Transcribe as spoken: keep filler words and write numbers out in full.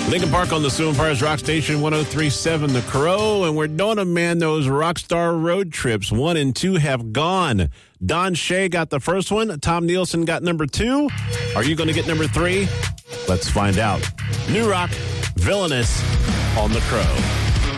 Lincoln Park on the Sioux Empires Rock Station one oh three point seven The Crow, and we're doing a man those Rockstar road trips. One and two have gone. Don Shea got the first one. Tom Nielsen got number two. Are you going to get number three? Let's find out. New Rock, Villainous on The Crow.